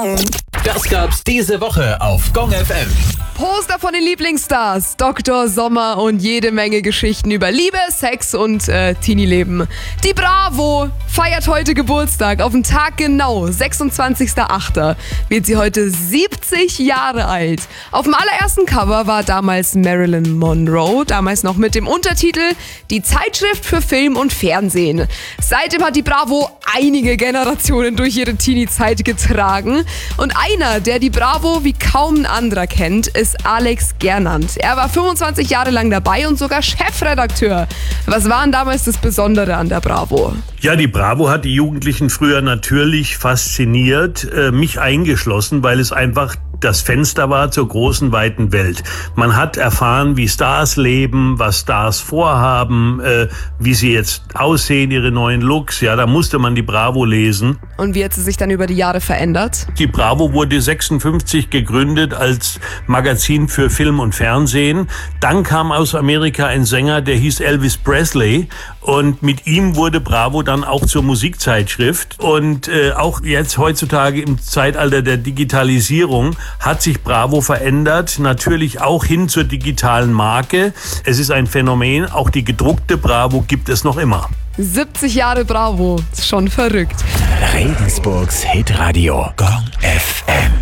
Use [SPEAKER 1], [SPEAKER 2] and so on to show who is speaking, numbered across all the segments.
[SPEAKER 1] Das gab's diese Woche auf Gong FM.
[SPEAKER 2] Poster von den Lieblingsstars, Dr. Sommer und jede Menge Geschichten über Liebe, Sex und Teenie-Leben. Die Bravo feiert heute Geburtstag. Auf den Tag genau, 26.08. wird sie heute 70 Jahre alt. Auf dem allerersten Cover war damals Marilyn Monroe, damals noch mit dem Untertitel Die Zeitschrift für Film und Fernsehen. Seitdem hat die Bravo einige Generationen durch ihre Teenie-Zeit getragen. Und einer, der die Bravo wie kaum ein anderer kennt, ist Alex Gernand. Er war 25 Jahre lang dabei und sogar Chefredakteur. Was war denn damals das Besondere an der Bravo?
[SPEAKER 3] Ja, die Bravo hat die Jugendlichen früher natürlich fasziniert, mich eingeschlossen, weil es einfach das Fenster war zur großen, weiten Welt. Man hat erfahren, wie Stars leben, was Stars vorhaben, wie sie jetzt aussehen, ihre neuen Looks. Ja, da musste man die Bravo lesen.
[SPEAKER 2] Und wie hat sie sich dann über die Jahre verändert?
[SPEAKER 3] Die Bravo wurde 56 gegründet als Magazin für Film und Fernsehen. Dann kam aus Amerika ein Sänger, der hieß Elvis Presley. Und mit ihm wurde Bravo dann auch zur Musikzeitschrift. Und auch jetzt heutzutage im Zeitalter der Digitalisierung hat sich Bravo verändert, natürlich auch hin zur digitalen Marke. Es ist ein Phänomen, auch die gedruckte Bravo gibt es noch immer.
[SPEAKER 2] 70 Jahre Bravo, ist schon verrückt.
[SPEAKER 1] Regensburgs Hitradio Gong FM.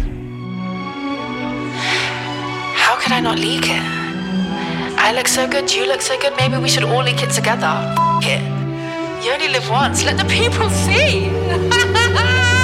[SPEAKER 4] How could I not leak it? I look so good, you look so good, maybe we should all leak it together. F*** it. You only live once, let the people see.